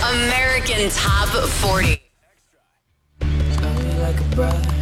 American Top 40. Love me like a brother.